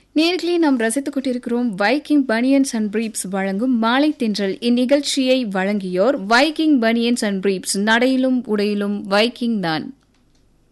நேர்களே நாம் ரசித்துக் கொண்டிருக்கிறோம் வைக்கிங் பனியன்ஸ் அண்ட் பிரீப்ஸ் வழங்கும் மாலை தென்றல். இந்நிகழ்ச்சியை வழங்கியோர் வைக்கிங் பனியன்ஸ் அண்ட் பிரீப்ஸ், நடையிலும் உடையிலும் வைக்கிங் தான்.